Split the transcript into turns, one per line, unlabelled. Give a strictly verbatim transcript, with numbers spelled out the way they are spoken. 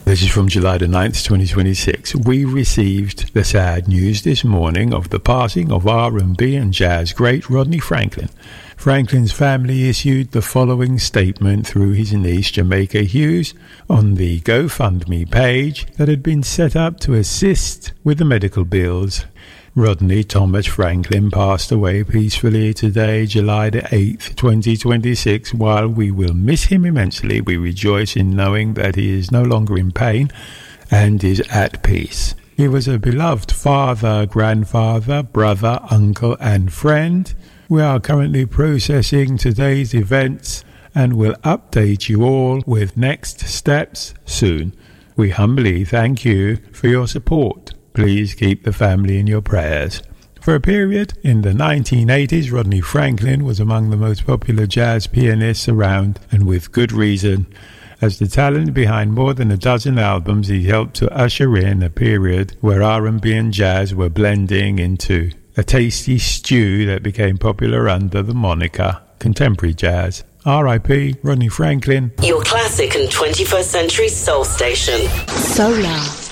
This is from July the ninth, twenty twenty-six. We received the sad news this morning of the passing of R and B and jazz great Rodney Franklin. Franklin's family issued the following statement through his niece Jamaica Hughes on the GoFundMe page that had been set up to assist with the medical bills. Rodney Thomas Franklin passed away peacefully today, July the eighth, twenty twenty-six. While we will miss him immensely, we rejoice in knowing that he is no longer in pain and is at peace. He was a beloved father, grandfather, brother, uncle and friend. We are currently processing today's events and will update you all with next steps soon. We humbly thank you for your support. Please keep the family in your prayers. For a period in the nineteen eighties, Rodney Franklin was among the most popular jazz pianists around, and with good reason. As the talent behind more than a dozen albums, he helped to usher in a period where R and B and jazz were blending into a tasty stew that became popular under the moniker contemporary jazz. R I P Rodney Franklin.
Your classic and twenty-first century soul station. Solar.